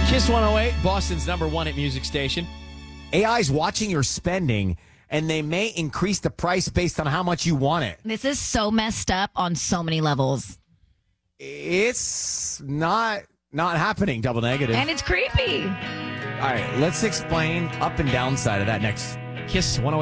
Kiss 108, Boston's #1 hit music station. AI's watching your spending, and they may increase the price based on how much you want it. This is so messed up on so many levels. It's not happening, double negative. And it's creepy. All right, let's explain up and downside of that next. Kiss 108.